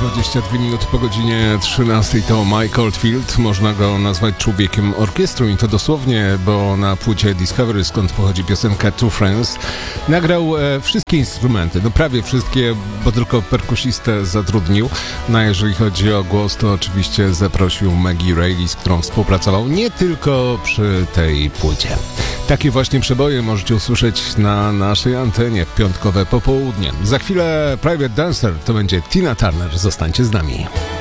22 minuty po godzinie 13 to Mike Oldfield. Można go nazwać człowiekiem orkiestru i to dosłownie, bo na płycie Discovery, skąd pochodzi piosenka Two Friends, nagrał wszystkie instrumenty, no prawie wszystkie, bo tylko perkusistę zatrudnił. No a jeżeli chodzi o głos, to oczywiście zaprosił Maggie Reilly, z którą współpracował nie tylko przy tej płycie. Takie właśnie przeboje możecie usłyszeć na naszej antenie w piątkowe popołudnie. Za chwilę Private Dancer to będzie Tina Turner. Zostańcie z nami.